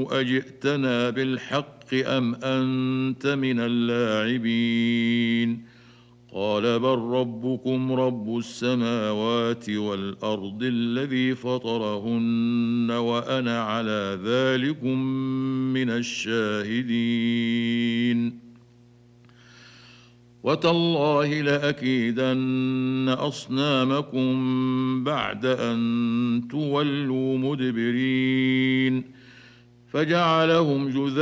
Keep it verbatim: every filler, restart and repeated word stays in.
أجئتنا بالحق أم أنت من اللاعبين قال بل ربكم رب السماوات والأرض الذي فطرهن وأنا على ذلكم من الشاهدين وتالله لأكيدن أصنامكم بعد أن تولوا مدبرين فجعلهم جذاذا